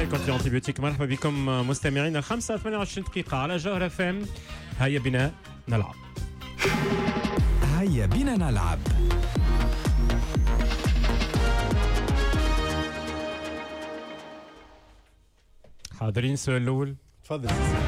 كونتي أنتيبيوتيك. مرحبا بكم مستمعينا. 28 دقيقة على جوهر FM. هيا بنا نلعب. هيا بنا نلعب. حاضرين السؤال الأول؟ تفضل.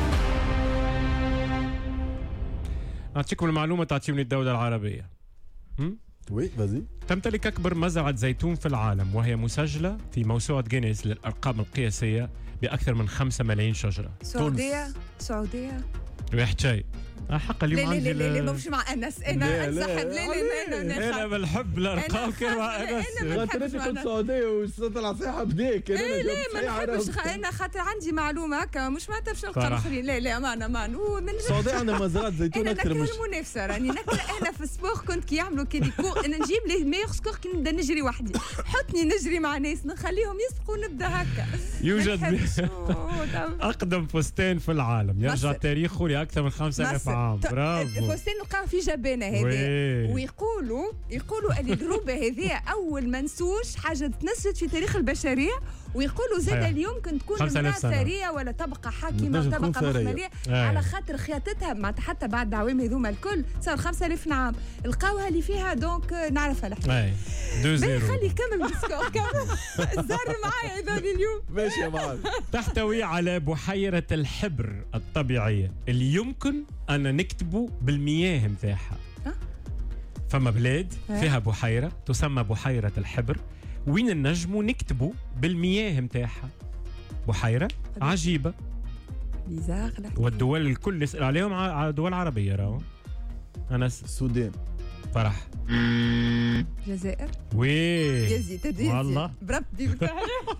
أعطيكم المعلومة تعطيوني الدولة العربية. وي فازي. تمتلك أكبر مزرعة زيتون في العالم، وهي مسجلة في موسوعة جينيس للأرقام القياسية بأكثر من 5 ملايين شجرة. سعودية واحد شيء حق اليوم عندي لا مش مع أنس. أنا أنسحب. أنا بالحب الأرقام كيف مع أنس. خاطرتي كنت سعودية وطلع صيحة بديك. لا ما نحبش. أنا خاطر عندي معلومة هكا مش معناتها باش نلقى الآخرين. لا أمان السعودية عندها مزرعة زيتون أكثر من المنافسة. راني نكره أنا في السبور كنت كي يعملوا كيديكور أنا نجيب لي ميور سكور كي نبدا نجري وحدي. حطني نجري مع ناس نخليهم يسبقوا ونبدا هكا. يوجد أقدم فستان في العالم يرجع تاريخه لأكثر من 5000 عام. برافو. فستان نلقاو في جبانة هذا. ويقولوا اللي الدروبة هذه أول منسوج حاجة تنسجت في تاريخ البشرية. ويقولوا زاد اليوم كنت تكون امرأة ثرية ولا طبقة حاكمة طبقة مخمرية على خاطر خياطتها مع حتى بعد دعوام هذوما الكل صار 5000 عام لقاوها اللي فيها دونك نعرفها الحكاية. 2-0. خلي كمل بالسكور كمل. الزر معايا هذول اليوم. ماشي يا معلم. تحتوي على بحيرة الحبر الطبيعية اللي يمكن أن نكتبه بالمياه متاعها. فما بلاد فيها بحيرة تسمى بحيرة الحبر وين النجم نكتبوا بالمياه متاعها. بحيرة عجيبة والدول الكل يسأل عليهم على دول عربية. راهو أنا السودان فرح الجزائر وي يزيد والله بربدي لا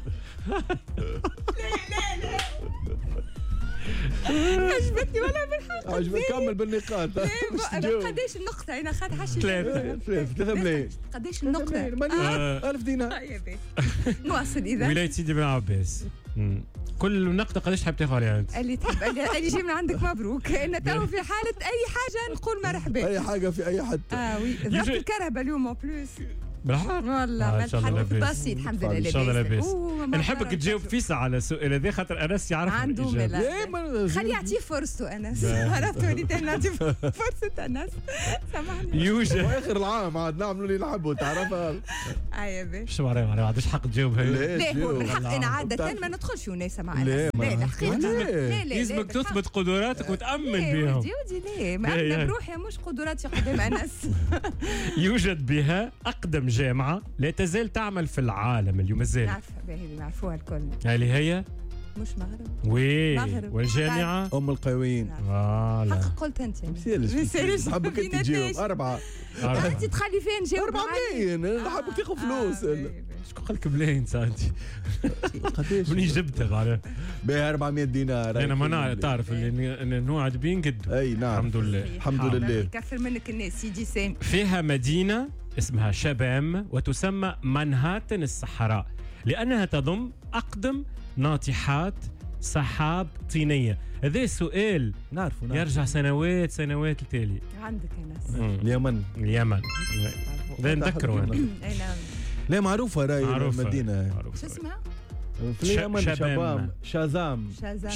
عجبتني ولا بالحق. عجبك كمل بالنقاط. قديش النقطة أنا خاطر حشي 3 ملايين. قديش النقطة 1000 دينار. نواصل إذا. ولاية سيدي بن عباس كل نقطة قديش تحب تاخذ عليها أنت؟ اللي تحب اللي جاي من عندك مبروك. أنا تو في حالة أي حاجة نقول مرحبا. أي حاجة في أي حد. وي ضربت الكهرباء اليوم أو بلوس. بالحق والله الحدث بسيط الحمد لله. إن شاء الله لاباس. نحبك تجاوب فيسع على السؤال هذا خاطر أنس يعرف عنده ملا. خلي يعطيه فرصته أنس. عرفت وليت نعطيه فرصة أنس. سامحني. يوجد آخر العام عاد نعملوا اللي نحبوا تعرفها. أيوة. شو ما عندش حق تجاوب هي. لا هو بالحق أنا عادة ما ندخلش وناسة مع أنس. لا حقيقة. لا لازمك تثبت قدراتك وتأمن بهم. ودي ما أنا بروحي مش قدراتي قدام أنس. يوجد بها أقدم جامعة لا تزال تعمل في العالم اليوم الزال. نعرفها باهي نعرفوها الكل. اللي هي مش مغرب. وي والجامعة أم القويين. حق قلت أنت. مسيلش حبك أنت تجاوب 4. أنت تخلي فين نجاوب 4 ملايين. حبك تاخذ فلوس. شكون قال لك بلاين ساعتي؟ قديش؟ منين جبتها بعدين؟ ب 400 دينار. أنا ما نعرف تعرف اللي نوع عادبين قد. أي نعم. الحمد لله. الحمد لله. يكثر منك الناس سيدي سامي. فيها مدينة اسمها شبام وتسمى منهاتن الصحراء لأنها تضم أقدم ناطحات سحاب طينية. هذا سؤال نعرفه يرجع سنوات التالي. عندك ناس. اليمن. لا نذكروا أنا. لا معروفة راي المدينة. شو اسمها؟ في اليمن شازام.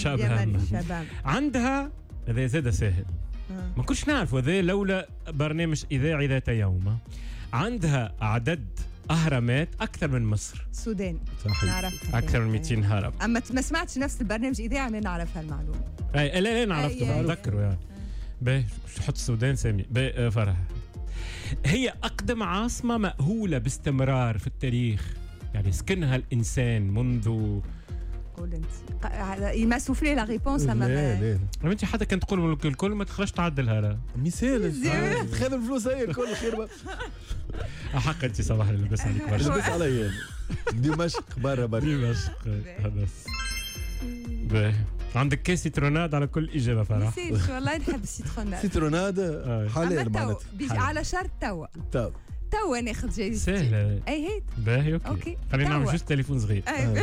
عندها هذا زاد سهل ما كنتش نعرف هذا لولا برنامج إذاعي ذات يوم. عندها عدد أهرامات أكثر من مصر. السودان صحيح. نعرفها أكثر من 200 هرم. أما ما سمعتش نفس البرنامج إذاعي ما نعرف هالمعلومة. لا نعرفه نذكره يعني. باهي حط السودان سامي فرح. هي أقدم عاصمة مأهولة باستمرار في التاريخ يعني سكنها الإنسان منذ. قول انت ما سوفلي لا ريبونس لا انت حتى كنت تقول الكل ما تخرجش تعدلها لا مثال تخذ الفلوس هي الكل خير حق انت صباح لبس عليك برشا لبس علي دمشق برا دمشق بس عندك كيس سيتروناد على كل اجابه فرح والله نحب سيتروناد حلال معناتها على شرط توا ناخذ جايزة سهلة. اي هيت باهي اوكي خلينا نعمل جوست تليفون صغير.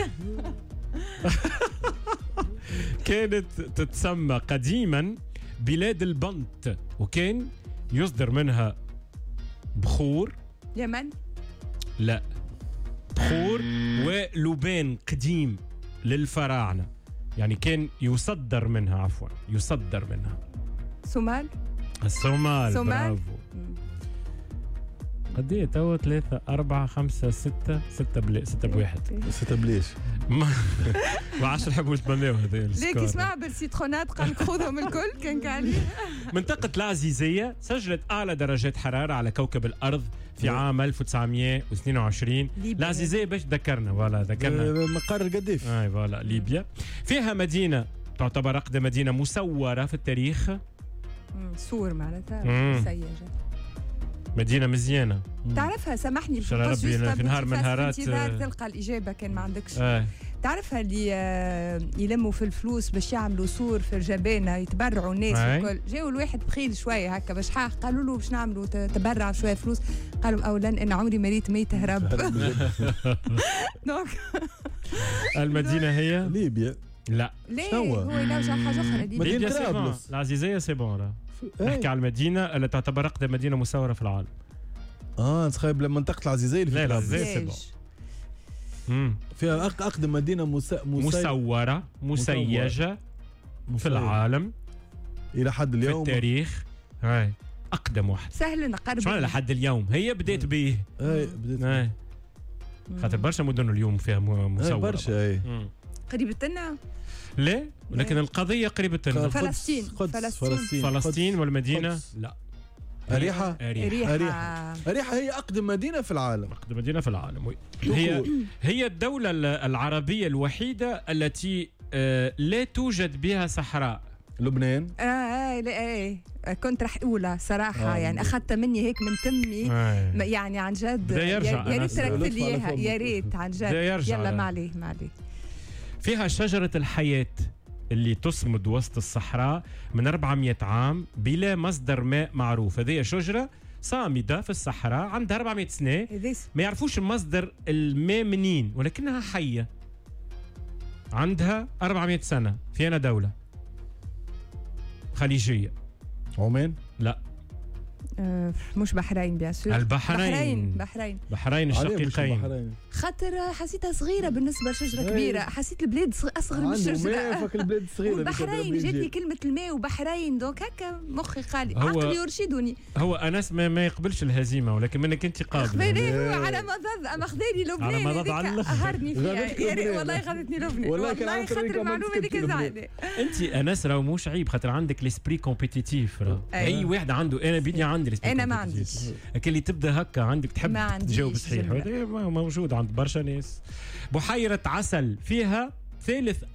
كانت تتسمى قديما بلاد البنط وكان يصدر منها بخور. يمن. لا بخور ولبان قديم للفراعنة، يعني كان يصدر منها صومال. الصومال. برافو. قد ايه تو 3 4 5 6 بواحد 6 بليش ما عادش نحبوا نتمناو هذا ليك اسمع بالسيترونات قال لك خذهم الكل كان كالي. منطقة العزيزية سجلت أعلى درجات حرارة على كوكب الأرض في عام 1922. العزيزية باش ذكرنا مقر القديف. فوالا ليبيا. فيها مدينة تعتبر أقدم مدينة مسورة في التاريخ. سور معناتها مسيجة. مدينة مزيانة تعرفها. سامحني في نهار من نهارات تلقى الإجابة كان ما عندكش. تعرفها اللي يلموا في الفلوس باش يعملوا سور في الجبانة يتبرعوا الناس الكل. جاوا الواحد بخيل شوية هكا باش قالوا له باش نعملوا تبرع شوية فلوس. قالوا أولا أنا عمري مريت ميت هرب. المدينة هي ليبيا. لا هو يلوجع حاجة أخرى. ليبيا طرابلس. العزيزية سيبون. نحكي على المدينة اللي تعتبر أقدم مدينة مسورة في العالم. تخيل منطقة العزيزية اللي لا العزيزية سيبون فيها أقدم مدينة مسورة مسيجة في العالم إلى حد اليوم في التاريخ. هاي أقدم واحد. سهل نقرب شو لحد اليوم هي بديت به. بديت خاطر برشا مدن اليوم فيها مسورة برشا. قريبة لنا لا ولكن القضية قريبة لنا. فلسطين والمدينة لا. أريحة هي أقدم مدينة في العالم. أقدم مدينة في العالم. هي الدولة العربية الوحيدة التي لا توجد بها صحراء. لبنان. كنت رح أقولها صراحة. يعني أخذت مني هيك من تمي. يعني عن جد يا ريت تركت لي إياها يا ريت عن جد. يلا ما عليه. فيها شجرة الحياة اللي تصمد وسط الصحراء من 400 عام بلا مصدر ماء معروف. هذه شجرة صامدة في الصحراء عندها 400 سنة ما يعرفوش مصدر الماء منين ولكنها حية عندها 400 سنة. فينا دولة خليجية. عمان. لا مش بحرين بياسور. بحرين الشقيقين. خاطر حسيتها صغيرة بالنسبة لشجرة كبيرة. حسيت البلاد أصغر من الشجرة. البلاد صغيرة. بحرين جاتني كلمة الماء وبحرين دوك هكا مخي خالي عقلي يرشدني. هو أنس ما يقبلش الهزيمة ولكن منك أنت قابل. هو على مضض أما خذاني لبنان هذيك قهرني فيها. يا ريت والله خذتني لبنان. والله خاطر المعلومة هذيك زعلة. أنت أنس راهو مش عيب خاطر عندك ليسبري كومبيتيتيف. أي واحد عنده. أنا بدي عندي أنا ما عنديش. اللي تبدا هكا عندك تحب تجاوب صحيح. موجود عند برشا ناس. بحيرة عسل فيها ثالث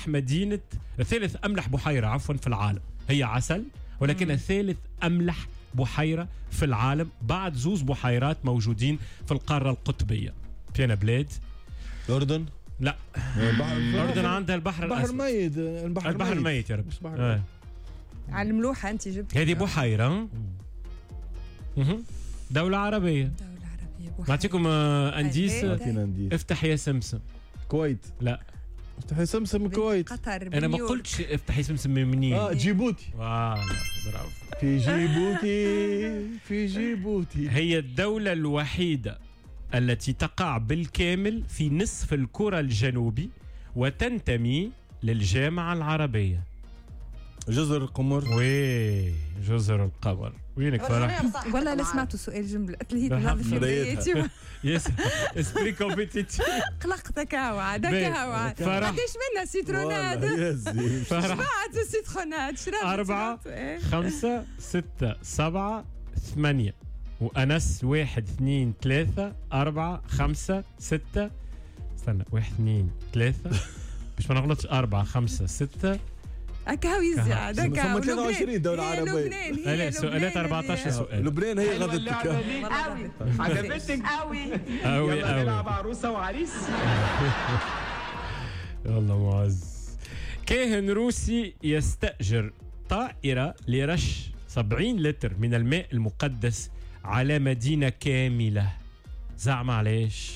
أملح بحيرة في العالم. هي عسل ولكنها ثالث أملح بحيرة في العالم بعد زوز بحيرات موجودين في القارة القطبية. فينا بلاد. الأردن. لا الأردن عندها البحر الميت. البحر الميت يا رب. على الملوحة أنت جبت هذه بحيرة. دولة عربية. نعطيكم أنديس. افتح يا سمسم. كويت. لا افتح يا سمسم الكويت. قطر. أنا ما قلتش افتح يا سمسم منين. جيبوتي. برافو. في جيبوتي. هي الدولة الوحيدة التي تقع بالكامل في نصف الكرة الجنوبي وتنتمي للجامعة العربية. جزر القمر. جزر القمر. وينك فرح؟ والله لا سمعتوا سؤال جملة تلهيت هذا في بدايتي. يس اسبري كومبيتيتيف. قلقتك هوا فرح. قديش منا سيترونات؟ فرح. بعد السيترونات 4 5 6 7 8 وأنس 1 2 3 4 5 6 استنى 1 2 3 باش ما نغلطش 4 5 6 هكاوي زيادة. ثم 23 دولة عربية. لا سؤالات 14 سؤال. لبنان هي غضبتك. عجبتك قوي نلعب عروسة وعريس. والله معز. كاهن روسي يستأجر طائرة لرش 70 لتر من الماء المقدس على مدينة كاملة. زعم علاش؟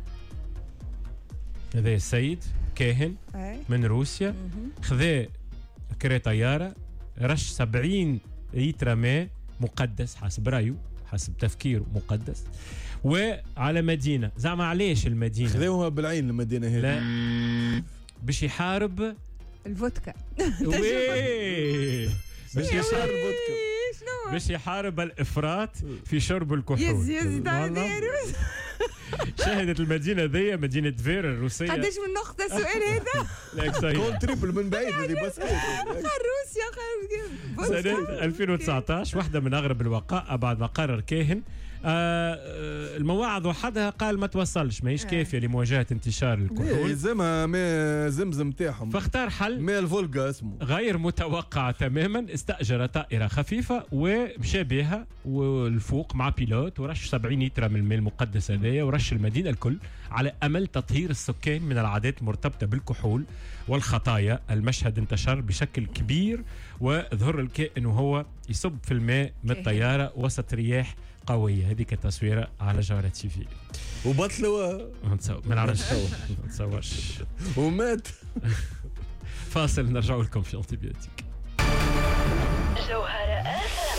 هذا السيد كاهن من روسيا خذا كري طيارة رش 70 لتر ماء مقدس حسب رأيه حسب تفكيره مقدس وعلى مدينة. زعما علاش المدينة؟ خذوها بالعين المدينة هذه. لا باش يحارب الفودكا. وي باش يحارب شنو؟ باش يحارب الافراط في شرب الكحول. يزي والله. شهدت المدينه ذي مدينه فير الروسيه. قداش من نقطة السؤال هذا؟ لا صحيح. جول تريبل من بعيد هذه بس روسيا سنة 2019 واحدة من أغرب الوقائع بعد ما قرر كاهن المواعظ وحدها قال ما توصلش ماهيش كافية لمواجهة انتشار الكحول، يلزمها ماء زمزم تاعهم، فاختار حل ماء الفولغا اسمه غير متوقع تماما. استأجر طائرة خفيفة ومشى بها والفوق مع بيلوت ورش 70 لتر من الماء المقدس هذايا ورش المدينة الكل على أمل تطهير السكان من العادات المرتبطة بالكحول والخطايا. المشهد انتشر بشكل كبير وظهر الكائن وهو يصب في الماء من الطيارة وسط رياح قوية. هذيك التصويرة على جارة تي في وبطلوا ما نعرفش ما نتصورش ومات. فاصل نرجع لكم في انتيبيوتيك. جوهرة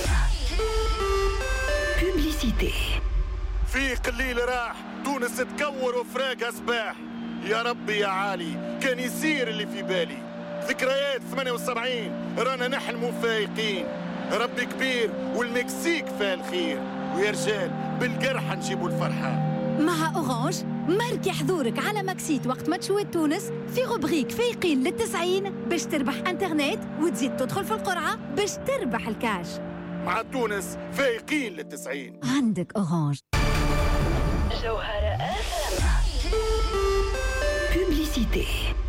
بوبليسيتي. في قليل راح تونس تكور وفراقها سباح. يا ربي يا عالي كان يصير اللي في بالي. ذكريات 78 رانا نحلموا فايقين. ربي كبير والمكسيك فيها الخير. ويا رجال بالقرح نجيبوا الفرحة. مع أورانج ماركي حضورك على ماكسيت وقت ما تشوي تونس في روبريك فايقين لل90 باش تربح انترنت وتزيد تدخل في القرعة باش تربح الكاش. مع تونس فايقين لل90. عندك أورانج. جوهرة بوبليسيتي.